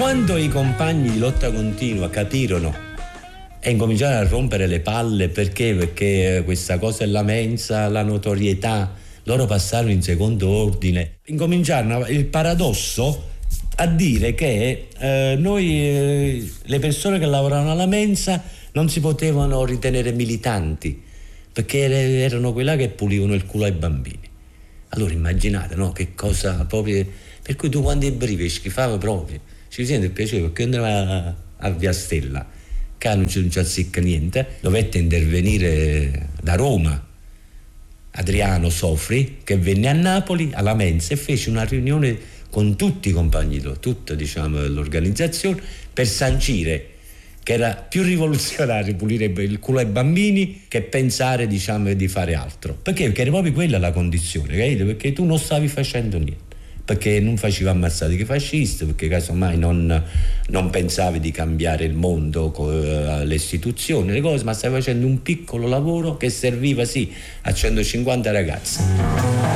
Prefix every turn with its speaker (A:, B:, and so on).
A: Quando i compagni di lotta continua capirono e incominciarono a rompere le palle perché questa cosa della mensa, la notorietà, loro passarono in secondo ordine. Incominciarono il paradosso a dire che le persone che lavoravano alla mensa non si potevano ritenere militanti perché erano quella che pulivano il culo ai bambini. Allora immaginate, no? Che cosa proprio. Per cui tu quando i brivi schifava proprio, ci sente il piacere perché andava a Via Stella, che non ci azzecca niente, dovette intervenire da Roma Adriano Sofri, che venne a Napoli alla mensa e fece una riunione con tutti i compagni, tutta l'organizzazione, per sancire che era più rivoluzionario pulire il culo ai bambini che pensare di fare altro. Perché era proprio quella la condizione, capito? Perché tu non stavi facendo niente, perché non facevi ammazzare i fascisti, perché casomai non pensavi di cambiare il mondo, le istituzioni, le cose, ma stavi facendo un piccolo lavoro che serviva sì a 150 ragazzi.